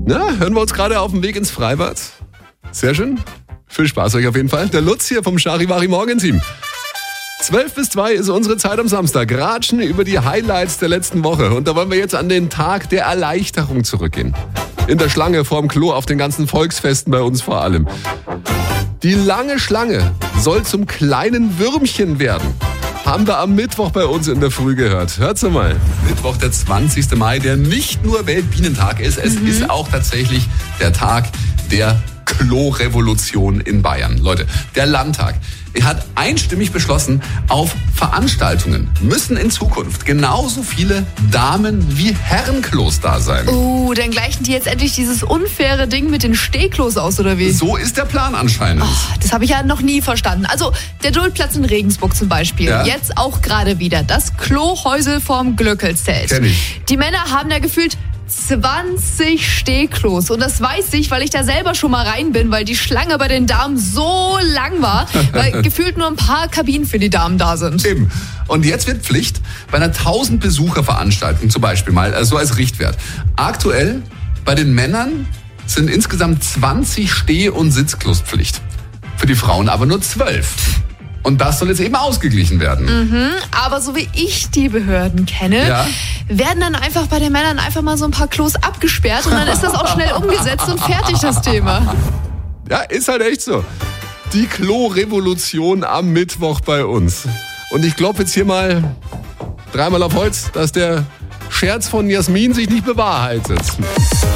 Na, hören wir uns gerade auf dem Weg ins Freibad? Sehr schön. Viel Spaß euch auf jeden Fall. Der Lutz hier vom Charivari Morgenteam. 12 bis 2 ist unsere Zeit am Samstag. Ratschen über die Highlights der letzten Woche. Und da wollen wir jetzt an den Tag der Erleichterung zurückgehen. In der Schlange vorm Klo auf den ganzen Volksfesten bei uns vor allem. Die lange Schlange soll zum kleinen Würmchen werden. Haben wir am Mittwoch bei uns in der Früh gehört. Hört's mal. Mittwoch, der 20. Mai, der nicht nur Weltbienentag ist, es ist auch tatsächlich der Tag der Klo-Revolution in Bayern. Leute, der Landtag hat einstimmig beschlossen, auf Veranstaltungen müssen in Zukunft genauso viele Damen- wie Herrenklos da sein. Oh, dann gleichen die jetzt endlich dieses unfaire Ding mit den Stehklos aus, oder wie? So ist der Plan anscheinend. Oh, das habe ich ja noch nie verstanden. Also der Duldplatz in Regensburg zum Beispiel. Ja. Jetzt auch gerade wieder. Das Klohäusel vorm Glückelszelt. Kenn ich. Die Männer haben da gefühlt 20 Stehklos. Und das weiß ich, weil ich da selber schon mal rein bin, weil die Schlange bei den Damen so lang war, weil gefühlt nur ein paar Kabinen für die Damen da sind. Eben. Und jetzt wird Pflicht bei einer 1000-Besucher-Veranstaltung zum Beispiel mal, also so als Richtwert. Aktuell bei den Männern sind insgesamt 20 Steh- und Sitzklos Pflicht. Für die Frauen aber nur 12. Und das soll jetzt eben ausgeglichen werden. Aber so wie ich die Behörden kenne, Ja. werden dann einfach bei den Männern einfach mal so ein paar Klos abgesperrt und dann ist das auch schnell umgesetzt und fertig, das Thema. Ja, ist halt echt so. Die Klo-Revolution am Mittwoch bei uns. Und ich glaube jetzt hier mal dreimal auf Holz, dass der Scherz von Jasmin sich nicht bewahrheitet.